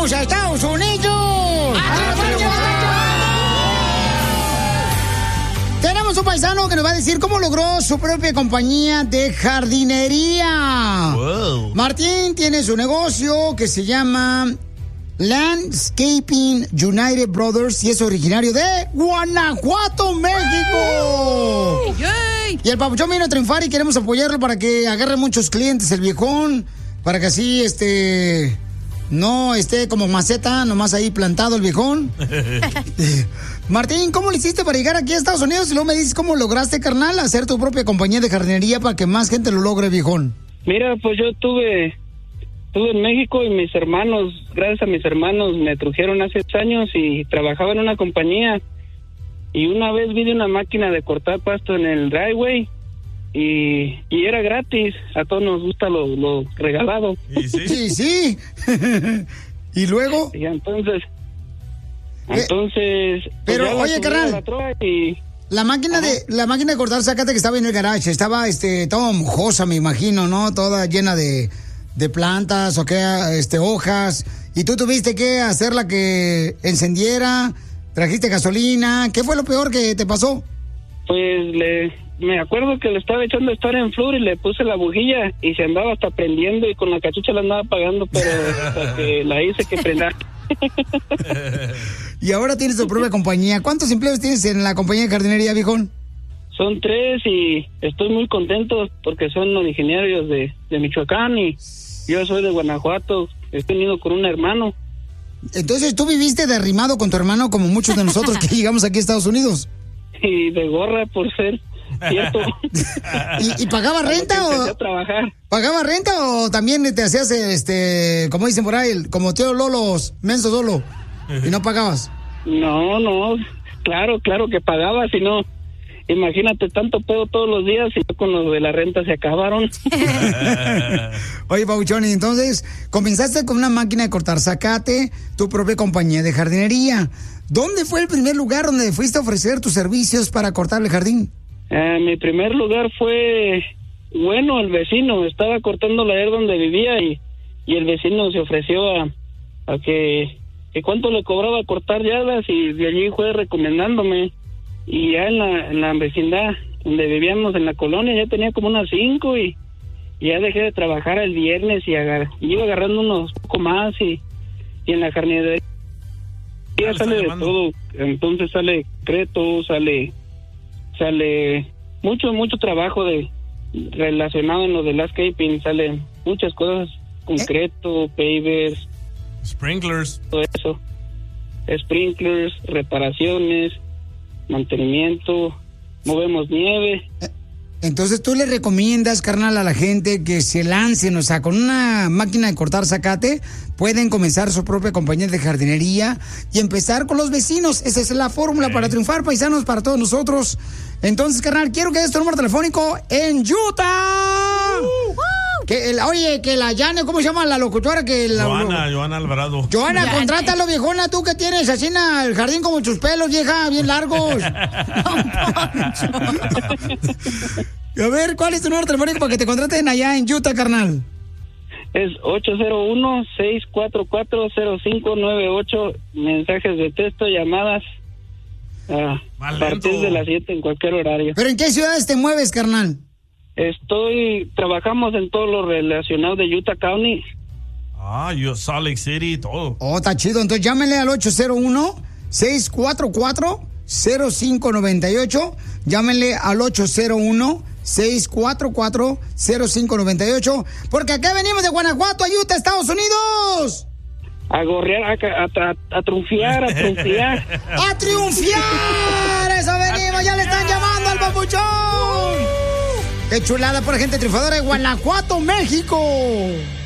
¡Vamos a Estados Unidos! Tenemos un paisano que nos va a decir cómo logró su propia compañía de jardinería. Wow. Martín tiene su negocio que se llama Landscaping United Brothers y es originario de Guanajuato, México. ¡Yay! Y el papuchón vino a triunfar y queremos apoyarlo para que agarre muchos clientes el viejón, para que así no esté como maceta, nomás ahí plantado el viejón. Martín, ¿cómo le hiciste para llegar aquí a Estados Unidos? Y luego me dices cómo lograste, carnal, hacer tu propia compañía de jardinería para que más gente lo logre, viejón. Mira, pues yo estuve en México y mis hermanos, gracias a mis hermanos, me trajeron hace 8 años y trabajaba en una compañía. Y una vez vi una máquina de cortar pasto en el driveway y era gratis. A todos nos gusta lo regalado. ¿Y sí? Sí. ¿Y luego? Y entonces pero, pues oye, carnal, la máquina de cortar zacate que estaba en el garage, estaba toda mojosa, me imagino, ¿no? Toda llena de plantas o hojas. Y tú tuviste que hacerla que encendiera, trajiste gasolina. ¿Qué fue lo peor que te pasó? Pues me acuerdo que le estaba echando estar en flor y le puse la bujilla y se andaba hasta prendiendo y con la cachucha la andaba apagando, pero hasta que la hice que prenda. Y ahora tienes tu propia compañía. ¿Cuántos empleos tienes en la compañía de jardinería, viejón? Son 3 y estoy muy contento porque son originarios de Michoacán y yo soy de Guanajuato. Estoy unido con un hermano. Entonces, ¿tú viviste de arrimado con tu hermano como muchos de nosotros que llegamos aquí a Estados Unidos? Y de gorra, por ser cierto. ¿Y pagaba renta o...? A trabajar. ¿Pagaba renta o también te hacías, como dicen por ahí, como tío Lolos, menso solo, y no pagabas? No, claro que pagaba, si no, imagínate tanto pedo todos los días y con los de la renta se acabaron. Oye, Pauchón, y entonces comenzaste con una máquina de cortar zacate, tu propia compañía de jardinería. ¿Dónde fue el primer lugar donde fuiste a ofrecer tus servicios para cortar el jardín? Mi primer lugar fue, el vecino estaba cortando la área donde vivía y el vecino se ofreció a que cuánto le cobraba cortar yardas y de allí fue recomendándome. Y ya en la vecindad donde vivíamos en la colonia ya tenía como unas 5 y ya dejé de trabajar el viernes y iba agarrando unos poco más y en la jardinería ya sale de todo. Entonces sale concreto, sale mucho trabajo relacionado en lo de landscaping, sale muchas cosas, concreto, pavers, sprinklers, todo eso, sprinklers, reparaciones, mantenimiento, movemos nieve. Entonces tú le recomiendas, carnal, a la gente que se lancen, o sea, con una máquina de cortar zacate, pueden comenzar su propia compañía de jardinería y empezar con los vecinos. Esa es la fórmula para triunfar, paisanos, para todos nosotros. Entonces, carnal, quiero que des tu número telefónico en Utah. Que la Yane, ¿cómo se llama la locutora? Joana Alvarado. Joana, contrátalo, viejona, tú que tienes así en el jardín como tus pelos, vieja, bien largos. A ver, ¿cuál es tu número telefónico para que te contraten allá en Utah, carnal? Es 801-644-0598, mensajes de texto, llamadas a partir de las 7 en cualquier horario. ¿Pero en qué ciudades te mueves, carnal? Trabajamos en todo lo relacionado de Utah County. Salt Lake City, todo. Oh, está chido. Entonces llámenle al 801-644-0598. Llámenle al 801-644-0598. Porque acá venimos de Guanajuato a Utah, Estados Unidos. A gorrear, a triunfiar. ¡A triunfiar! ¡Eso venimos! ¡Ya le están llamando al papuchón! ¡Qué chulada por gente triunfadora de Guanajuato, México!